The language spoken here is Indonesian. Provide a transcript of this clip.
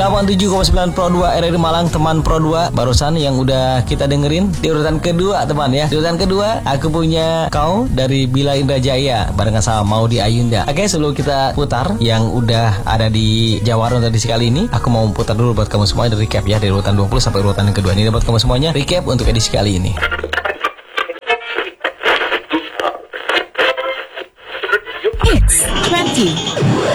87,9 Pro 2 RRI Malang, teman Pro 2. Barusan yang udah kita dengerin di urutan kedua, teman ya. Di urutan kedua aku punya Kau dari Bila Indra Jaya barengan sama Maudy Ayunda. Oke, sebelum kita putar yang udah ada di Jawara tadi sekali ini, aku mau putar dulu buat kamu semua dari recap ya, dari urutan 20 sampai urutan yang kedua. Ini buat kamu semuanya recap untuk edisi kali ini. Hits 20.